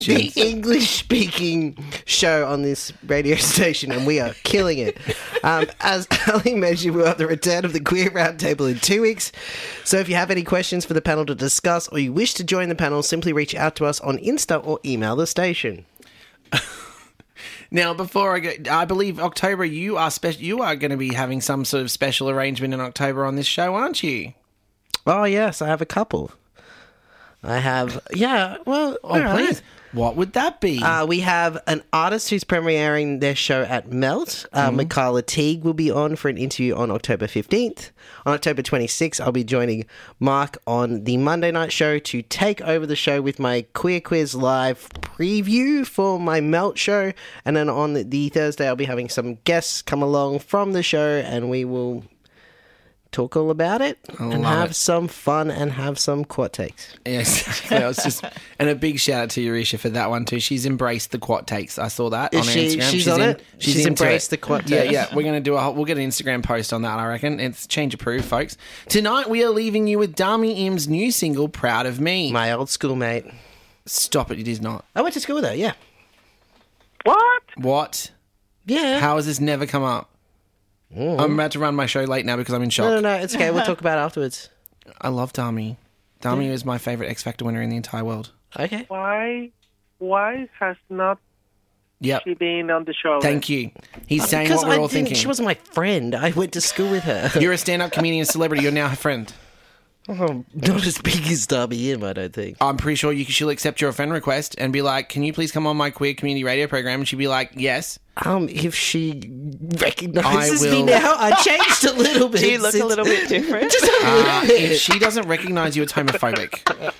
the English-speaking show on this radio station, and we are killing it. As Ali mentioned, we'll have the return of the Queer Roundtable in 2 weeks. So if you have any questions for the panel to discuss, or you wish to join the panel, simply reach out to us on Insta or email the station. Now, before I go, I believe October, you are going to be having some sort of special arrangement in October on this show, aren't you? Oh, yes, I have a couple. I have, Please. What would that be? We have an artist who's premiering their show at Melt. Michaela Teague will be on for an interview on October 15th. On October 26th, I'll be joining Mark on the Monday night show to take over the show with my Queer Quiz live preview for my Melt show. And then on the Thursday, I'll be having some guests come along from the show, and we will talk all about it and have some fun and have some quad takes. Yes, and a big shout out to Eurisha for that one too. She's embraced the quad takes. I saw that on her Instagram. She's on it. She's embraced the quad takes. Yeah. We're going to we'll get an Instagram post on that. I reckon it's change approved, folks. Tonight we are leaving you with Dami Im's new single, "Proud of Me." My old schoolmate. Stop it! It is not. I went to school with her. Yeah. What? Yeah. How has this never come up? I'm about to run my show late now because I'm in shock. No, it's okay. We'll talk about it afterwards. I love Dami. Dami is my favourite X Factor winner in the entire world. Okay. Why has not she been on the show? Thank you. He's saying what we're all thinking. She wasn't my friend. I went to school with her. You're a stand-up comedian celebrity. You're now her friend. Oh, not as big as Dami Im, I don't think. I'm pretty sure she'll accept your friend request and be like, "Can you please come on my queer community radio program?" And she'd be like, "Yes." If she recognises me now, I changed a little bit. Do you look a little bit different? Just a little bit. If she doesn't recognise you, it's homophobic.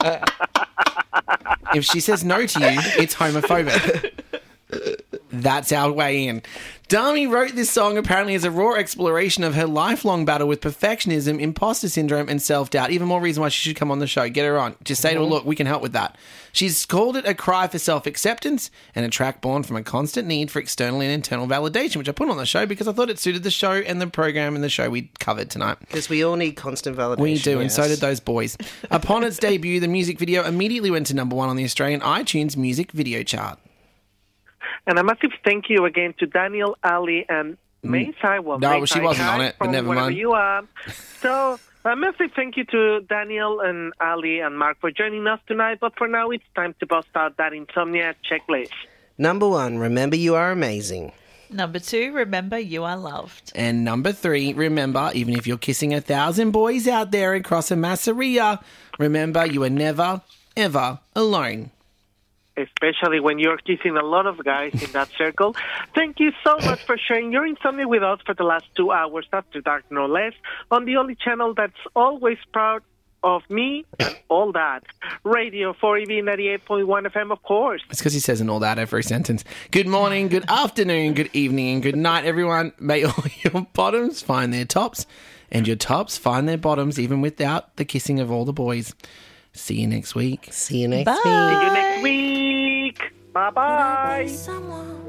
If she says no to you, it's homophobic. That's our way in. Dami wrote this song apparently as a raw exploration of her lifelong battle with perfectionism, imposter syndrome, and self-doubt. Even more reason why she should come on the show. Get her on. Just say to her, look, we can help with that. She's called it a cry for self-acceptance and a track born from a constant need for external and internal validation, which I put on the show because I thought it suited the show and the program and the show we covered tonight. Because we all need constant validation. We do, and so did those boys. Upon its debut, the music video immediately went to number 1 on the Australian iTunes music video chart. And a massive thank you again to Daniel, Ali, and Maysai. No, she wasn't on it, but never mind. You are. So, a massive thank you to Daniel and Ali and Mark for joining us tonight. But for now, it's time to bust out that insomnia checklist. Number 1, remember you are amazing. Number 2, remember you are loved. And number 3, remember, even if you're kissing 1,000 boys out there across a masseria, remember you are never, ever alone. Especially when you're kissing a lot of guys in that circle. Thank you so much for sharing your insomnia with us for the last 2 hours after dark, no less, on the only channel that's always proud of me and all that. Radio 4EB 98.1 FM, of course. It's because he says and all that every sentence. Good morning, good afternoon, good evening, and good night, everyone. May all your bottoms find their tops and your tops find their bottoms, even without the kissing of all the boys. See you next week. See you next Bye. week. See you next week. Bye-bye. Someone